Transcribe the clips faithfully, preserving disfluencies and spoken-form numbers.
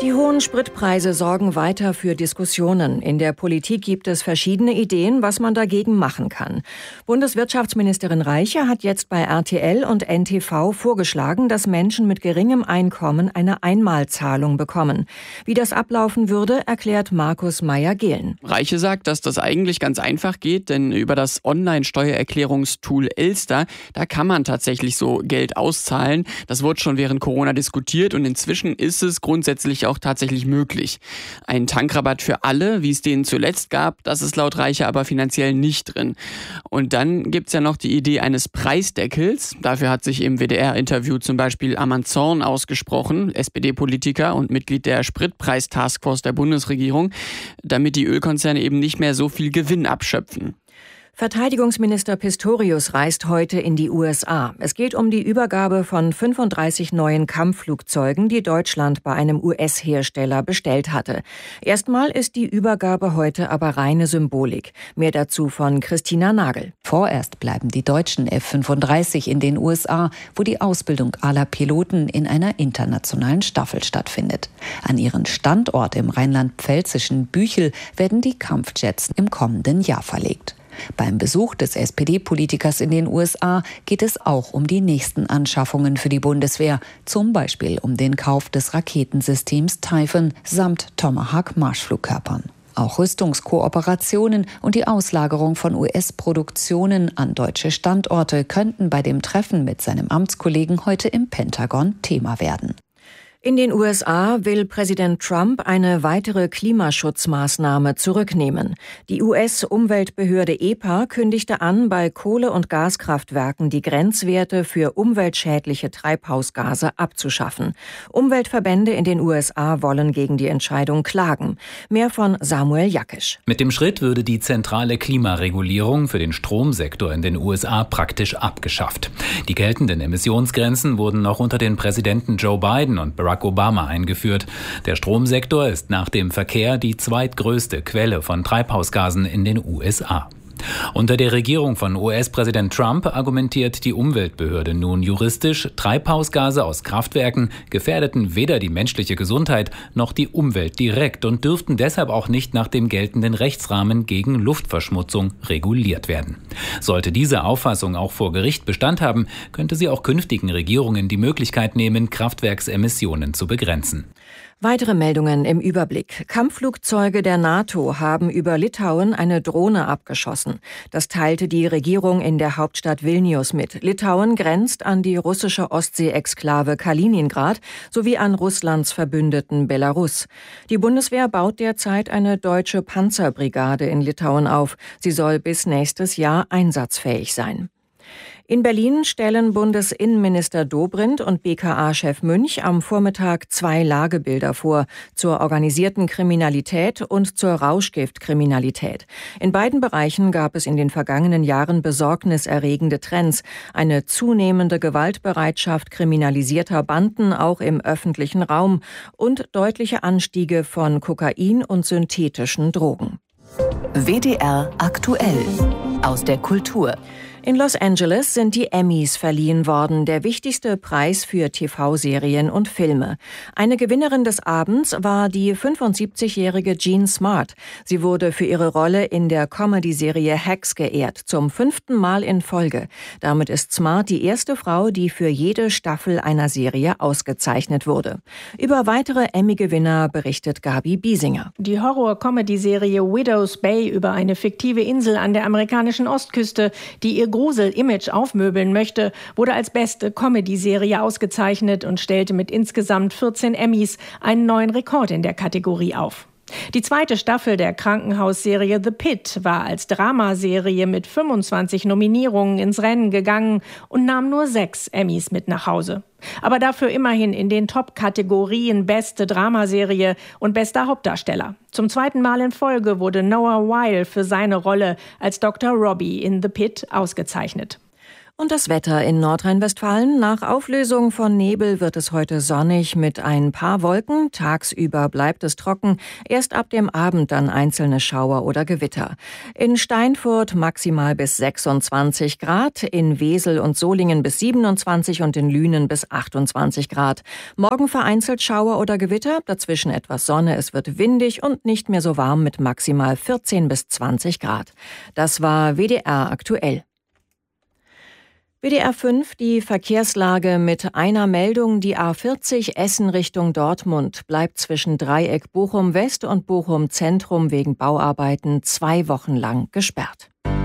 Die hohen Spritpreise sorgen weiter für Diskussionen. In der Politik gibt es verschiedene Ideen, was man dagegen machen kann. Bundeswirtschaftsministerin Reiche hat jetzt bei R T L und N T V vorgeschlagen, dass Menschen mit geringem Einkommen eine Einmalzahlung bekommen. Wie das ablaufen würde, erklärt Markus Meyer-Gehlen. Reiche sagt, dass das eigentlich ganz einfach geht, denn über das Online-Steuererklärungstool Elster, da kann man tatsächlich so Geld auszahlen. Das wurde schon während Corona diskutiert und inzwischen ist es grundsätzlich auch auch tatsächlich möglich. Ein Tankrabatt für alle, wie es den zuletzt gab, das ist laut Reiche aber finanziell nicht drin. Und dann gibt es ja noch die Idee eines Preisdeckels. Dafür hat sich im W D R-Interview zum Beispiel Arman Zorn ausgesprochen, S P D-Politiker und Mitglied der Spritpreis-Taskforce der Bundesregierung, damit die Ölkonzerne eben nicht mehr so viel Gewinn abschöpfen. Verteidigungsminister Pistorius reist heute in die U S A. Es geht um die Übergabe von fünfunddreißig neuen Kampfflugzeugen, die Deutschland bei einem U S-Hersteller bestellt hatte. Erstmal ist die Übergabe heute aber reine Symbolik. Mehr dazu von Christina Nagel. Vorerst bleiben die deutschen F fünfunddreißig in den U S A, wo die Ausbildung aller Piloten in einer internationalen Staffel stattfindet. An ihren Standort im rheinland-pfälzischen Büchel werden die Kampfjets im kommenden Jahr verlegt. Beim Besuch des S P D-Politikers in den U S A geht es auch um die nächsten Anschaffungen für die Bundeswehr, zum Beispiel um den Kauf des Raketensystems Typhoon samt Tomahawk-Marschflugkörpern. Auch Rüstungskooperationen und die Auslagerung von U S-Produktionen an deutsche Standorte könnten bei dem Treffen mit seinem Amtskollegen heute im Pentagon Thema werden. In den U S A will Präsident Trump eine weitere Klimaschutzmaßnahme zurücknehmen. Die U S-Umweltbehörde E P A kündigte an, bei Kohle- und Gaskraftwerken die Grenzwerte für umweltschädliche Treibhausgase abzuschaffen. Umweltverbände in den U S A wollen gegen die Entscheidung klagen. Mehr von Samuel Jackisch. Mit dem Schritt würde die zentrale Klimaregulierung für den Stromsektor in den U S A praktisch abgeschafft. Die geltenden Emissionsgrenzen wurden noch unter den Präsidenten Joe Biden und Barack Obama eingeführt. Der Stromsektor ist nach dem Verkehr die zweitgrößte Quelle von Treibhausgasen in den U S A. Unter der Regierung von U S-Präsident Trump argumentiert die Umweltbehörde nun juristisch, Treibhausgase aus Kraftwerken gefährdeten weder die menschliche Gesundheit noch die Umwelt direkt und dürften deshalb auch nicht nach dem geltenden Rechtsrahmen gegen Luftverschmutzung reguliert werden. Sollte diese Auffassung auch vor Gericht Bestand haben, könnte sie auch künftigen Regierungen die Möglichkeit nehmen, Kraftwerksemissionen zu begrenzen. Weitere Meldungen im Überblick. Kampfflugzeuge der NATO haben über Litauen eine Drohne abgeschossen. Das teilte die Regierung in der Hauptstadt Vilnius mit. Litauen grenzt an die russische Ostsee-Exklave Kaliningrad sowie an Russlands Verbündeten Belarus. Die Bundeswehr baut derzeit eine deutsche Panzerbrigade in Litauen auf. Sie soll bis nächstes Jahr einsatzfähig sein. In Berlin stellen Bundesinnenminister Dobrindt und B K A-Chef Münch am Vormittag zwei Lagebilder vor, zur organisierten Kriminalität und zur Rauschgiftkriminalität. In beiden Bereichen gab es in den vergangenen Jahren besorgniserregende Trends, eine zunehmende Gewaltbereitschaft kriminalisierter Banden auch im öffentlichen Raum und deutliche Anstiege von Kokain und synthetischen Drogen. W D R aktuell aus der Kultur. In Los Angeles sind die Emmys verliehen worden, der wichtigste Preis für T V-Serien und Filme. Eine Gewinnerin des Abends war die fünfundsiebzigjährige Jean Smart. Sie wurde für ihre Rolle in der Comedy-Serie Hacks geehrt, zum fünften Mal in Folge. Damit ist Smart die erste Frau, die für jede Staffel einer Serie ausgezeichnet wurde. Über weitere Emmy-Gewinner berichtet Gabi Biesinger. Die Horror-Comedy-Serie Widow's Bay über eine fiktive Insel an der amerikanischen Ostküste, die ihr Grusel-Image aufmöbeln möchte, wurde als beste Comedy-Serie ausgezeichnet und stellte mit insgesamt vierzehn Emmys einen neuen Rekord in der Kategorie auf. Die zweite Staffel der Krankenhausserie The Pit war als Dramaserie mit fünfundzwanzig Nominierungen ins Rennen gegangen und nahm nur sechs Emmys mit nach Hause. Aber dafür immerhin in den Top-Kategorien Beste Dramaserie und Bester Hauptdarsteller. Zum zweiten Mal in Folge wurde Noah Wyle für seine Rolle als Doktor Robbie in The Pit ausgezeichnet. Und das Wetter in Nordrhein-Westfalen. Nach Auflösung von Nebel wird es heute sonnig mit ein paar Wolken. Tagsüber bleibt es trocken. Erst ab dem Abend dann einzelne Schauer oder Gewitter. In Steinfurt maximal bis sechsundzwanzig Grad, in Wesel und Solingen bis siebenundzwanzig und in Lünen bis achtundzwanzig Grad. Morgen vereinzelt Schauer oder Gewitter, dazwischen etwas Sonne. Es wird windig und nicht mehr so warm mit maximal vierzehn bis zwanzig Grad. Das war W D R aktuell. W D R fünf, die Verkehrslage mit einer Meldung. Die A vierzig Essen Richtung Dortmund bleibt zwischen Dreieck Bochum West und Bochum Zentrum wegen Bauarbeiten zwei Wochen lang gesperrt.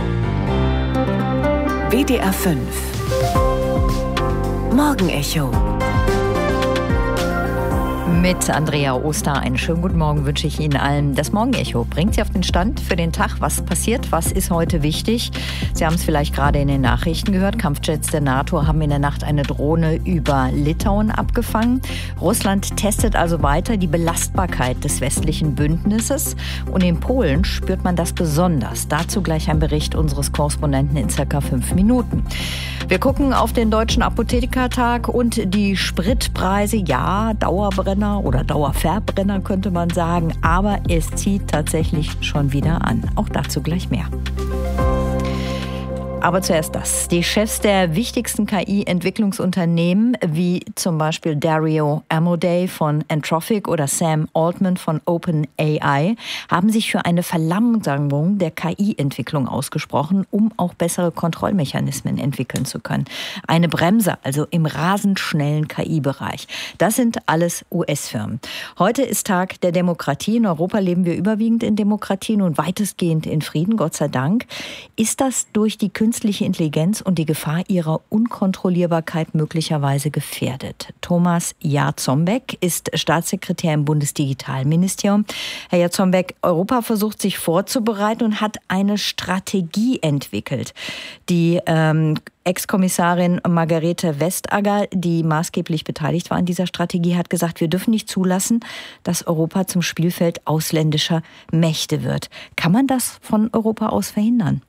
W D R fünf Morgenecho. Mit Andrea Oster einen schönen guten Morgen wünsche ich Ihnen allen. Das Morgenecho bringt Sie auf den Stand für den Tag. Was passiert? Was ist heute wichtig? Sie haben es vielleicht gerade in den Nachrichten gehört. Kampfjets der NATO haben in der Nacht eine Drohne über Litauen abgefangen. Russland testet also weiter die Belastbarkeit des westlichen Bündnisses. Und in Polen spürt man das besonders. Dazu gleich ein Bericht unseres Korrespondenten in circa fünf Minuten. Wir gucken auf den Deutschen Apothekertag und die Spritpreise. Ja, Dauerbrenner oder Dauerverbrenner könnte man sagen, aber es zieht tatsächlich schon wieder an. Auch dazu gleich mehr. Aber zuerst das. Die Chefs der wichtigsten K I-Entwicklungsunternehmen, wie zum Beispiel Dario Amodei von Anthropic oder Sam Altman von OpenAI, haben sich für eine Verlangsamung der K I-Entwicklung ausgesprochen, um auch bessere Kontrollmechanismen entwickeln zu können. Eine Bremse, also im rasend schnellen K I-Bereich. Das sind alles U S-Firmen. Heute ist Tag der Demokratie. In Europa leben wir überwiegend in Demokratien und weitestgehend in Frieden, Gott sei Dank. Ist das durch die künstliche Intelligenz und die Gefahr ihrer Unkontrollierbarkeit möglicherweise gefährdet? Thomas Jarzombeck ist Staatssekretär im Bundesdigitalministerium. Herr Jarzombeck, Europa versucht sich vorzubereiten und hat eine Strategie entwickelt. Die ähm, Ex-Kommissarin Margarete Vestager, die maßgeblich beteiligt war an dieser Strategie, hat gesagt, wir dürfen nicht zulassen, dass Europa zum Spielfeld ausländischer Mächte wird. Kann man das von Europa aus verhindern?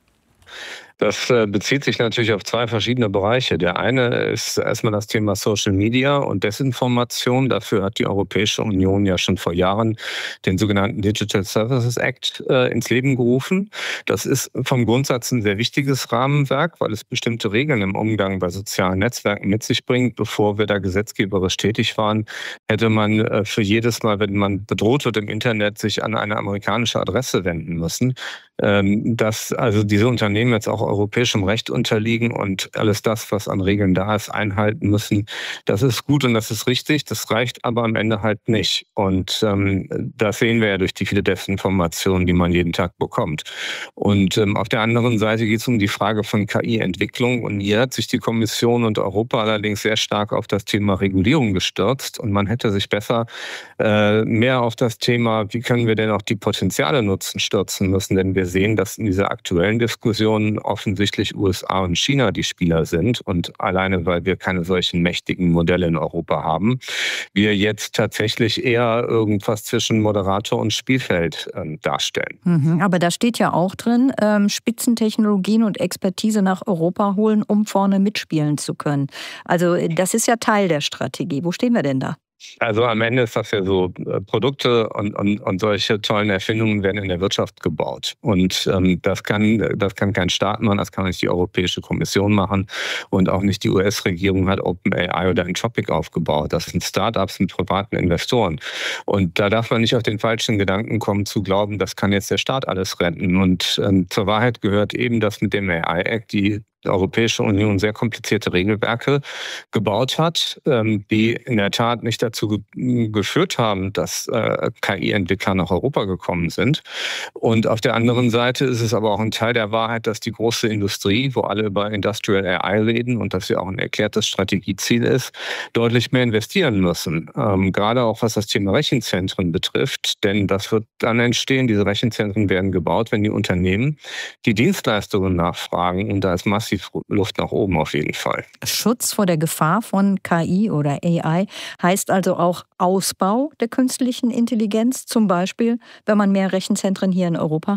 Das bezieht sich natürlich auf zwei verschiedene Bereiche. Der eine ist erstmal das Thema Social Media und Desinformation. Dafür hat die Europäische Union ja schon vor Jahren den sogenannten Digital Services Act äh, ins Leben gerufen. Das ist vom Grundsatz ein sehr wichtiges Rahmenwerk, weil es bestimmte Regeln im Umgang bei sozialen Netzwerken mit sich bringt. Bevor wir da gesetzgeberisch tätig waren, hätte man äh, für jedes Mal, wenn man bedroht wird im Internet, sich an eine amerikanische Adresse wenden müssen. Ähm, dass also diese Unternehmen jetzt auch europäischem Recht unterliegen und alles das, was an Regeln da ist, einhalten müssen. Das ist gut und das ist richtig. Das reicht aber am Ende halt nicht. Und ähm, das sehen wir ja durch die viele Desinformationen, die man jeden Tag bekommt. Und ähm, auf der anderen Seite geht es um die Frage von K I-Entwicklung. Und hier hat sich die Kommission und Europa allerdings sehr stark auf das Thema Regulierung gestürzt. Und man hätte sich besser äh, mehr auf das Thema, wie können wir denn auch die Potenziale nutzen, stürzen müssen. Denn wir sehen, dass in dieser aktuellen Diskussion offensichtlich U S A und China die Spieler sind und alleine, weil wir keine solchen mächtigen Modelle in Europa haben, wir jetzt tatsächlich eher irgendwas zwischen Moderator und Spielfeld äh, darstellen. Mhm, aber da steht ja auch drin, ähm, Spitzentechnologien und Expertise nach Europa holen, um vorne mitspielen zu können. Also das ist ja Teil der Strategie. Wo stehen wir denn da? Also am Ende ist das ja so, Produkte und, und, und solche tollen Erfindungen werden in der Wirtschaft gebaut. Und ähm, das kann das kann kein Staat machen, das kann nicht die Europäische Kommission machen und auch nicht die U S-Regierung hat OpenAI oder Anthropic aufgebaut. Das sind Start-ups mit privaten Investoren. Und da darf man nicht auf den falschen Gedanken kommen, zu glauben, das kann jetzt der Staat alles retten. Und ähm, zur Wahrheit gehört eben, dass mit dem A I-Act die die Europäische Union sehr komplizierte Regelwerke gebaut hat, die in der Tat nicht dazu geführt haben, dass K I-Entwickler nach Europa gekommen sind. Und auf der anderen Seite ist es aber auch ein Teil der Wahrheit, dass die große Industrie, wo alle über Industrial A I reden und das ja auch ein erklärtes Strategieziel ist, deutlich mehr investieren müssen. Gerade auch was das Thema Rechenzentren betrifft, denn das wird dann entstehen, diese Rechenzentren werden gebaut, wenn die Unternehmen die Dienstleistungen nachfragen und da ist massiv Luft nach oben auf jeden Fall. Schutz vor der Gefahr von K I oder A I heißt also auch Ausbau der künstlichen Intelligenz, zum Beispiel, wenn man mehr Rechenzentren hier in Europa hat?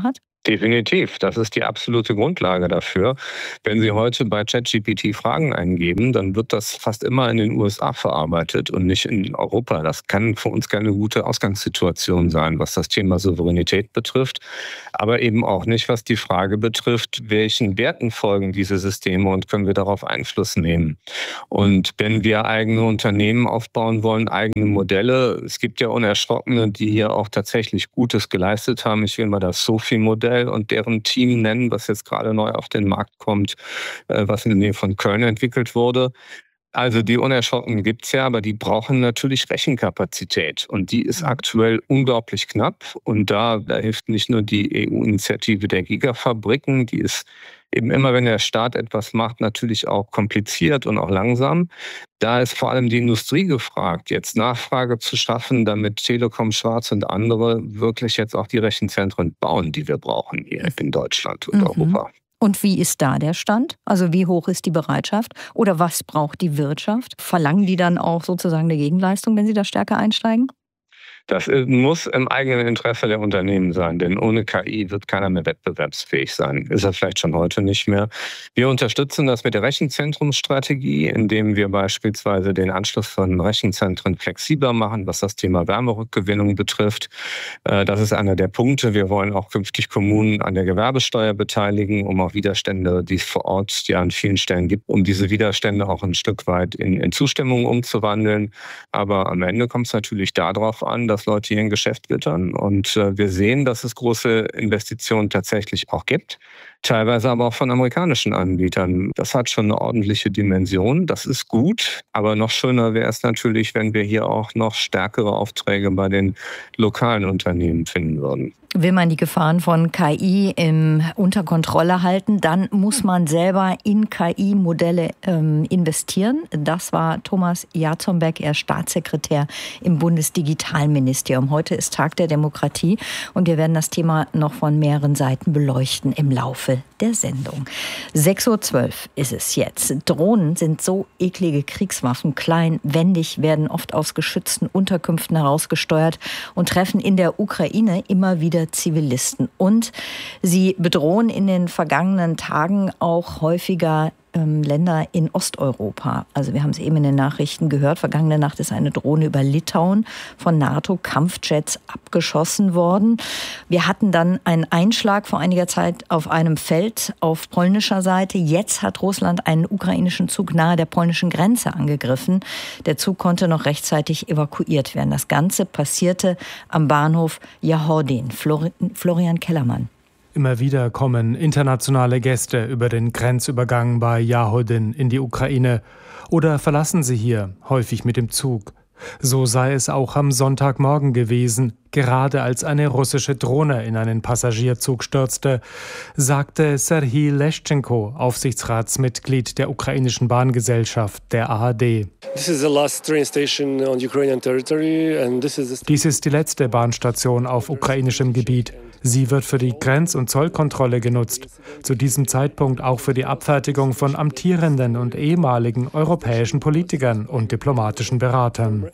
Definitiv, das ist die absolute Grundlage dafür. Wenn Sie heute bei ChatGPT Fragen eingeben, dann wird das fast immer in den U S A verarbeitet und nicht in Europa. Das kann für uns keine gute Ausgangssituation sein, was das Thema Souveränität betrifft, aber eben auch nicht, was die Frage betrifft, welchen Werten folgen diese Systeme und können wir darauf Einfluss nehmen. Und wenn wir eigene Unternehmen aufbauen wollen, eigene Modelle, es gibt ja Unerschrockene, die hier auch tatsächlich Gutes geleistet haben. Ich will mal das Sophie-Modell und deren Team nennen, was jetzt gerade neu auf den Markt kommt, was in der Nähe von Köln entwickelt wurde. Also die Unerschrockenen gibt es ja, aber die brauchen natürlich Rechenkapazität und die ist aktuell unglaublich knapp und da, da hilft nicht nur die E U-Initiative der Gigafabriken, die ist eben immer, wenn der Staat etwas macht, natürlich auch kompliziert und auch langsam. Da ist vor allem die Industrie gefragt, jetzt Nachfrage zu schaffen, damit Telekom, Schwarz und andere wirklich jetzt auch die Rechenzentren bauen, die wir brauchen hier in Deutschland und mhm. Europa. Und wie ist da der Stand? Also wie hoch ist die Bereitschaft? Oder was braucht die Wirtschaft? Verlangen die dann auch sozusagen eine Gegenleistung, wenn sie da stärker einsteigen? Das muss im eigenen Interesse der Unternehmen sein, denn ohne K I wird keiner mehr wettbewerbsfähig sein. Ist er vielleicht schon heute nicht mehr. Wir unterstützen das mit der Rechenzentrumsstrategie, indem wir beispielsweise den Anschluss von Rechenzentren flexibler machen, was das Thema Wärmerückgewinnung betrifft. Das ist einer der Punkte. Wir wollen auch künftig Kommunen an der Gewerbesteuer beteiligen, um auch Widerstände, die es vor Ort ja an vielen Stellen gibt, um diese Widerstände auch ein Stück weit in, in Zustimmung umzuwandeln. Aber am Ende kommt es natürlich darauf an, dass dass Leute hier ein Geschäft wittern. Und äh, wir sehen, dass es große Investitionen tatsächlich auch gibt, teilweise aber auch von amerikanischen Anbietern. Das hat schon eine ordentliche Dimension, das ist gut, aber noch schöner wäre es natürlich, wenn wir hier auch noch stärkere Aufträge bei den lokalen Unternehmen finden würden. Will man die Gefahren von K I im, unter Kontrolle halten, dann muss man selber in K I-Modelle ähm, investieren. Das war Thomas Jarzombeck, er ist Staatssekretär im Bundesdigitalministerium. Heute ist Tag der Demokratie und wir werden das Thema noch von mehreren Seiten beleuchten im Laufe der Sendung. sechs Uhr zwölf ist es jetzt. Drohnen sind so eklige Kriegswaffen, klein, wendig, werden oft aus geschützten Unterkünften herausgesteuert und treffen in der Ukraine immer wieder Zivilisten. Und sie bedrohen in den vergangenen Tagen auch häufiger ähm, Länder in Osteuropa. Also wir haben es eben in den Nachrichten gehört. Vergangene Nacht ist eine Drohne über Litauen von NATO-Kampfjets abgeschossen worden. Wir hatten dann einen Einschlag vor einiger Zeit auf einem Feld auf polnischer Seite. Jetzt hat Russland einen ukrainischen Zug nahe der polnischen Grenze angegriffen. Der Zug konnte noch rechtzeitig evakuiert werden. Das Ganze passierte am Bahnhof Jahodin. Florian Kellermann. Immer wieder kommen internationale Gäste über den Grenzübergang bei Jahodin in die Ukraine oder verlassen sie hier, häufig mit dem Zug. So sei es auch am Sonntagmorgen gewesen, gerade als eine russische Drohne in einen Passagierzug stürzte, sagte Serhij Leschenko, Aufsichtsratsmitglied der ukrainischen Bahngesellschaft, der A H D. Dies ist die letzte Bahnstation auf ukrainischem Gebiet. Sie wird für die Grenz- und Zollkontrolle genutzt, zu diesem Zeitpunkt auch für die Abfertigung von amtierenden und ehemaligen europäischen Politikern und diplomatischen Beratern.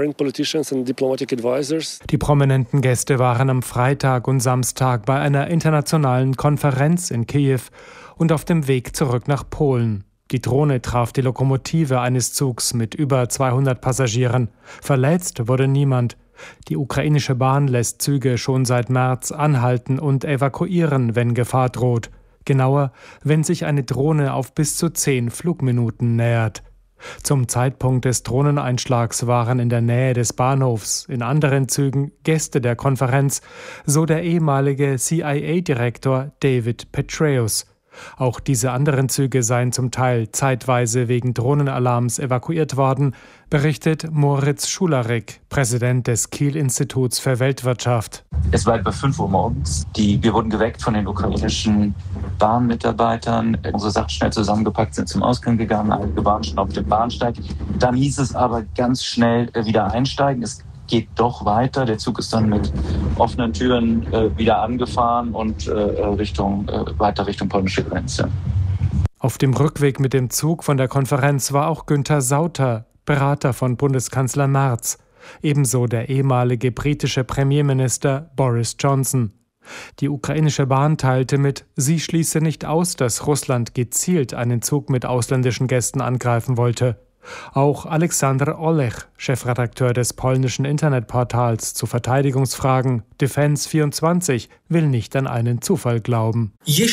Die prominenten Gäste waren am Freitag und Samstag bei einer internationalen Konferenz in Kiew und auf dem Weg zurück nach Polen. Die Drohne traf die Lokomotive eines Zugs mit über zweihundert Passagieren. Verletzt wurde niemand. Die ukrainische Bahn lässt Züge schon seit März anhalten und evakuieren, wenn Gefahr droht. Genauer, wenn sich eine Drohne auf bis zu zehn Flugminuten nähert. Zum Zeitpunkt des Drohneneinschlags waren in der Nähe des Bahnhofs in anderen Zügen Gäste der Konferenz, so der ehemalige C I A-Direktor David Petraeus. Auch diese anderen Züge seien zum Teil zeitweise wegen Drohnenalarms evakuiert worden, berichtet Moritz Schularek, Präsident des Kiel-Instituts für Weltwirtschaft. Es war etwa fünf Uhr morgens. Die, wir wurden geweckt von den ukrainischen Bahnmitarbeitern. Unsere Sachen schnell zusammengepackt, sind zum Ausgang gegangen, einige waren schon auf dem Bahnsteig. Dann hieß es aber ganz schnell wieder einsteigen. Es geht doch weiter. Der Zug ist dann mit offenen Türen äh, wieder angefahren und äh, Richtung, äh, weiter Richtung polnische Grenze. Auf dem Rückweg mit dem Zug von der Konferenz war auch Günther Sauter, Berater von Bundeskanzler Merz. Ebenso der ehemalige britische Premierminister Boris Johnson. Die ukrainische Bahn teilte mit, sie schließe nicht aus, dass Russland gezielt einen Zug mit ausländischen Gästen angreifen wollte. Auch Alexander Olech, Chefredakteur des polnischen Internetportals zu Verteidigungsfragen Defense vierundzwanzig, will nicht an einen Zufall glauben.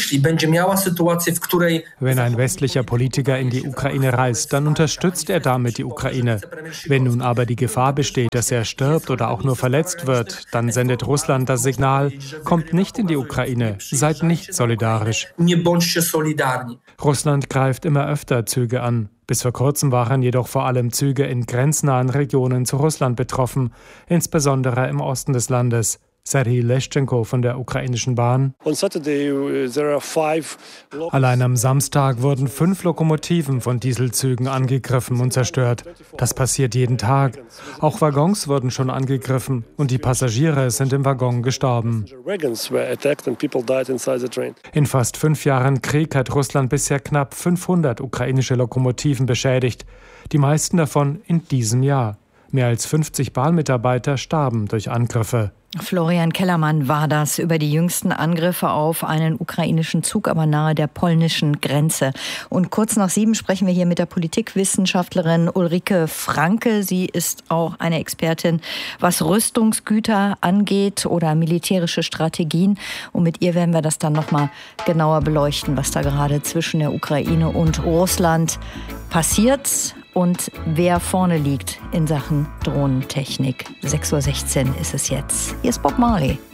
Wenn ein westlicher Politiker in die Ukraine reist, dann unterstützt er damit die Ukraine. Wenn nun aber die Gefahr besteht, dass er stirbt oder auch nur verletzt wird, dann sendet Russland das Signal, kommt nicht in die Ukraine, seid nicht solidarisch. Russland greift immer öfter Züge an. Bis vor kurzem waren jedoch vor allem Züge in grenznahen Regionen zu Russland betroffen, insbesondere im Osten des Landes. Serhii Leschenko von der ukrainischen Bahn. Allein am Samstag wurden fünf Lokomotiven von Dieselzügen angegriffen und zerstört. Das passiert jeden Tag. Auch Waggons wurden schon angegriffen und die Passagiere sind im Waggon gestorben. In fast fünf Jahren Krieg hat Russland bisher knapp fünfhundert ukrainische Lokomotiven beschädigt. Die meisten davon in diesem Jahr. Mehr als fünfzig Bahnmitarbeiter starben durch Angriffe. Florian Kellermann war das über die jüngsten Angriffe auf einen ukrainischen Zug, aber nahe der polnischen Grenze. Und kurz nach sieben sprechen wir hier mit der Politikwissenschaftlerin Ulrike Franke. Sie ist auch eine Expertin, was Rüstungsgüter angeht oder militärische Strategien. Und mit ihr werden wir das dann nochmal genauer beleuchten, was da gerade zwischen der Ukraine und Russland passiert und wer vorne liegt in Sachen Drohnentechnik. sechs Uhr sechzehn ist es jetzt. Hier ist Bob Marley.